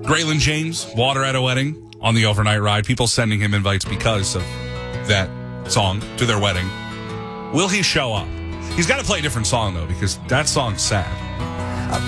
Braylon James, Water at a Wedding on the overnight ride. People sending him invites because of that song to their wedding. Will he show up? He's got to play a different song, though, because that song's sad.